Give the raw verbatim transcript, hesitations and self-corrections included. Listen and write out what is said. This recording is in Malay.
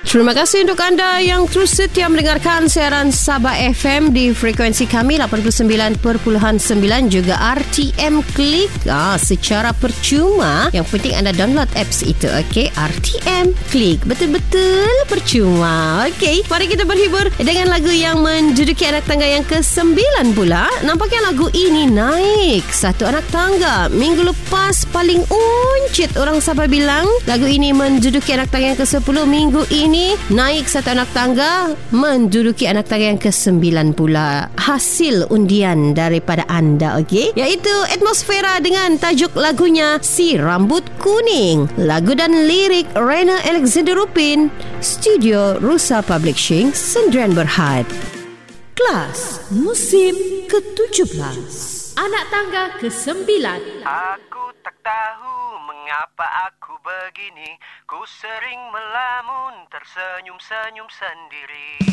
Terima kasih untuk anda yang terus setia mendengarkan siaran Sabah F M di frekuensi kami lapan puluh sembilan perpuluhan sembilan, juga R T M Klik ah, secara percuma. Yang penting anda download apps itu, okey? R T M Klik, betul-betul percuma. Okey, mari kita berhibur dengan lagu yang menduduki anak tangga yang kesembilan pula. Nampaknya lagu ini naik satu anak tangga. Minggu lepas paling uncit orang Sabah bilang lagu ini menduduki anak tangga yang kesepuluh. Minggu ini naik satu anak tangga, menduduki anak tangga yang kesembilan pula. Hasil undian daripada anda, okey? Iaitu Atmosfera dengan tajuk lagunya Si Rambut Kuning. Lagu dan lirik Rena Alexander Rupin. Studio Rusa Publishing, Sendirian Berhad. Kelas musim ketujuh belas. Anak tangga kesembilan. Aku tak tahu mengapa aku begini. Ku sering melamun, tersenyum-senyum sendiri.